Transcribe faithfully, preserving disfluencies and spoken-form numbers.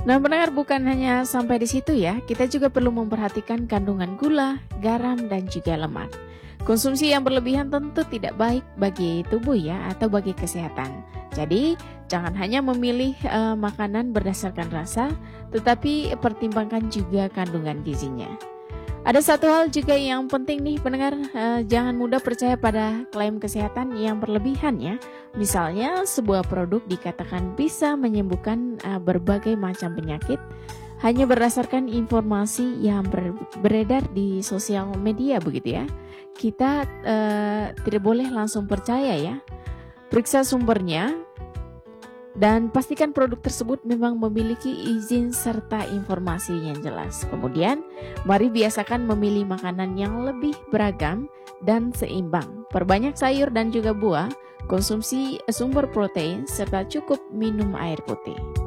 Nah, pendengar, bukan hanya sampai di situ ya, kita juga perlu memperhatikan kandungan gula, garam, dan juga lemak. Konsumsi yang berlebihan tentu tidak baik bagi tubuh ya, atau bagi kesehatan. Jadi, jangan hanya memilih uh, makanan berdasarkan rasa, tetapi pertimbangkan juga kandungan gizinya. Ada satu hal juga yang penting nih pendengar, uh, jangan mudah percaya pada klaim kesehatan yang berlebihan ya. Misalnya sebuah produk dikatakan bisa menyembuhkan uh, berbagai macam penyakit hanya berdasarkan informasi yang ber beredar di sosial media begitu ya. Kita uh, tidak boleh langsung percaya ya. Periksa sumbernya dan pastikan produk tersebut memang memiliki izin serta informasi yang jelas. Kemudian, mari biasakan memilih makanan yang lebih beragam dan seimbang. Perbanyak sayur dan juga buah, konsumsi sumber protein, serta cukup minum air putih.